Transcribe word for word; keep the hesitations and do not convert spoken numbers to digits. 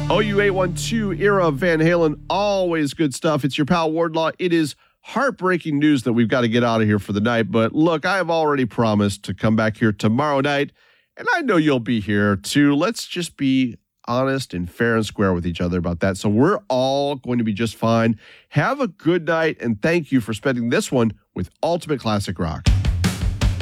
O U eight one two era Van Halen, always good stuff. It's your pal Wardlaw. It is heartbreaking news that we've got to get out of here for the night. But look, I have already promised to come back here tomorrow night, and I know you'll be here too. Let's just be honest and fair and square with each other about that. So we're all going to be just fine. Have a good night, and thank you for spending this one with Ultimate Classic Rock.